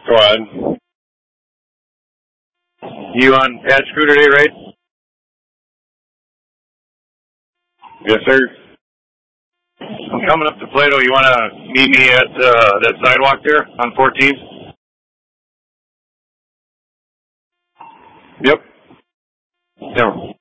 Go on. You on patch crew today, right? Yes, sir. I'm coming up to Plato. You want to meet me at that sidewalk there on 14th? Yep. Yeah.